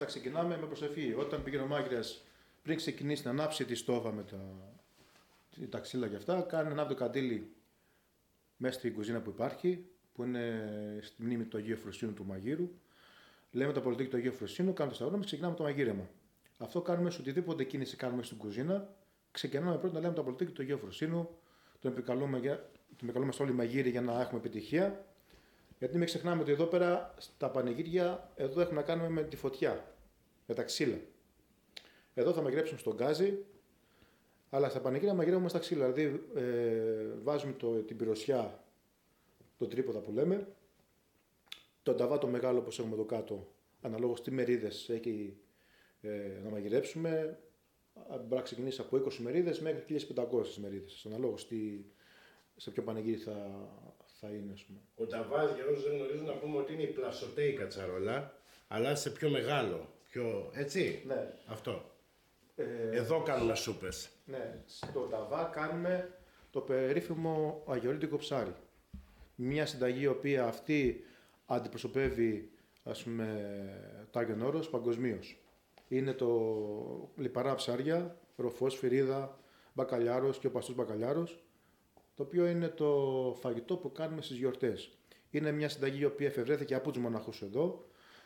Θα ξεκινάμε με προσευχή. Όταν πήγαινε ο μάγειρας πριν ξεκινήσει να ανάψει τη στόβα με τα ξύλα και αυτά, κάνει ανάβει το καντήλι μέσα στην κουζίνα που υπάρχει, που είναι στη μνήμη του Αγίου Εφροσύνου του Μαγείρου. Λέμε το πολιτική του Αγίου Εφροσύνου, κάνουμε το σταυρό μας και ξεκινάμε το μαγείρεμα. Αυτό κάνουμε σε οτιδήποτε κίνηση κάνουμε στην κουζίνα. Ξεκινάμε πρώτα να λέμε το πολιτική του Αγίου Εφροσύνου, τον επικαλούμε όλοι οι μαγείροι για να έχουμε επιτυχία. Γιατί μην ξεχνάμε ότι εδώ πέρα στα πανηγύρια εδώ έχουμε να κάνουμε με τη φωτιά, με τα ξύλα. Εδώ θα μαγειρέψουμε στον γκάζι, αλλά στα πανηγύρια μαγειρεύουμε στα ξύλα. Δηλαδή βάζουμε την πυροσιά, τον τρίποδα που λέμε, τον ταβά το μεγάλο όπως έχουμε εδώ κάτω, αναλόγως τι μερίδες έχει να μαγειρέψουμε. Μπορεί να ξεκινήσει από 20 μερίδες μέχρι 1500 μερίδες, αναλόγως σε ποιο πανηγύρι θα είναι, ας πούμε. Ο ταβάς, για όσους δεν γνωρίζουν, να πούμε ότι είναι η πλασοτέη κατσαρόλα, αλλά σε πιο μεγάλο, έτσι, Ναι. Αυτό. Εδώ κάνουμε σούπες. Ναι, στο ταβά κάνουμε το περίφημο αγιορείτικο ψάρι. Μια συνταγή η οποία αυτή αντιπροσωπεύει, ας πούμε, το Άγιον Όρος παγκοσμίως. Είναι το λιπαρά ψάρια, ροφός, φυρίδα, μπακαλιάρος και ο παστός μπακαλιάρος, το οποίο είναι το φαγητό που κάνουμε στις γιορτές. Είναι μια συνταγή η οποία εφευρέθηκε από τους μοναχούς εδώ.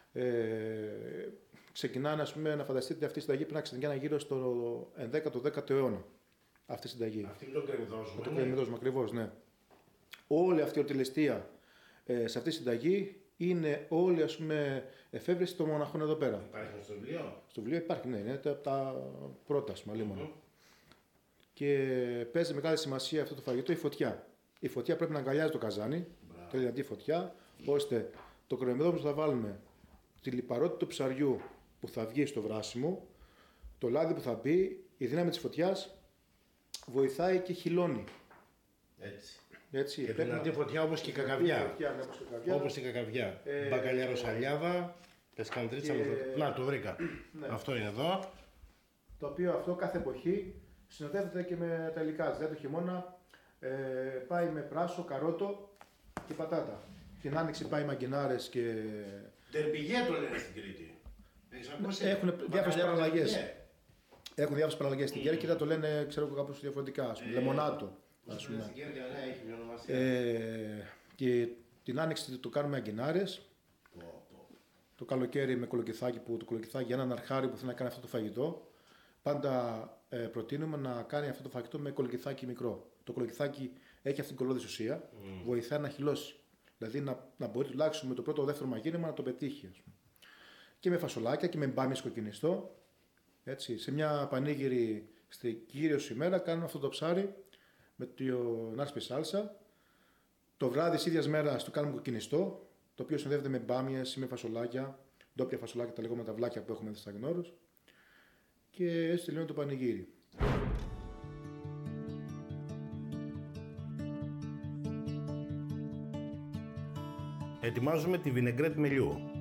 Ξεκινάνε, ας πούμε, να φανταστείτε αυτή η συνταγή πριν να ξεκινάει γύρω στο 11ο-10ο αιώνα. Αυτή η συνταγή. Αυτή είναι το κρεμμυδόσμα. Το κρεμμυδόσμα, ακριβώς, ναι. Όλη αυτή η ορτιλεστία σε αυτή τη συνταγή είναι όλη, ας πούμε, εφεύρεση των μοναχών εδώ πέρα. Υπάρχει στο βιβλίο. Στο βιβλίο υπάρχει, ναι, είναι από τα πρώτα, ας πούμε, λίμωνα. Και παίζει μεγάλη σημασία αυτό το φαγητό η φωτιά. Η φωτιά πρέπει να αγκαλιάζει το καζάνι, τη δυνατή φωτιά, ώστε το κρεμμυδόσμα που θα βάλουμε, τη λιπαρότητα του ψαριού που θα βγει στο βράσιμο, το λάδι που θα μπει, η δύναμη της φωτιάς βοηθάει και χυλώνει. Έτσι. Και δυνατή φωτιά όπως και η κακαβιά. Όπως η κακαβιά. Μπακαλιάρο σαλιάδα, πεσκαντρίτσα με φωτιά. Να, το βρήκα. Ναι. Αυτό είναι εδώ. Το οποίο αυτό κάθε εποχή συνοδεύεται και με τα υλικά της. Δηλαδή το χειμώνα πάει με πράσο, καρότο και πατάτα. Την άνοιξη πάει μαγκινάρες και... Τερμπιγέ το λένε στην Κρήτη. Έχουν διάφορες παραλλαγές. Έχουν διάφορες παραλλαγές στην Κέρκυρα, το λένε, ξέρω εγώ, κάπως διαφορετικά. Ας πούμε, λεμονάτο. Ας πούμε. Στην Κέρκυρα, ναι, έχει μια ονομασία. Και την άνοιξη το κάνουμε αγκινάρες. Το καλοκαίρι με κολοκυθάκι, που το κολοκυθάκι για έναν αρχάρι που θέλει να κάνει αυτό το φαγητό. Πάντα προτείνουμε να κάνει αυτό το φαγητό με κολοκυθάκι μικρό. Το κολοκυθάκι έχει αυτήν την κολώδης ουσία, βοηθάει να χυλώσει. Δηλαδή να μπορεί τουλάχιστον με το πρώτο-δεύτερο μαγείρεμα να το πετύχει. Ας πούμε. Και με φασολάκια και με μπάμι σκοκκινιστό. Έτσι, σε μια πανήγυρη στην Κύριος ημέρα κάνουμε αυτό το ψάρι με την άσπρη σάλσα. Το βράδυ της ίδιας μέρας το κάνουμε κοκκινιστό, το οποίο συνδέεται με μπάμιες ή με φασολάκια, ντόπια φασολάκια, τα λεγόμενα βλάκια που έχουμε στα Αγιον και έτσι τελειώνει το πανηγύρι. Ετοιμάζουμε τη βινεγκρέτ μελιού.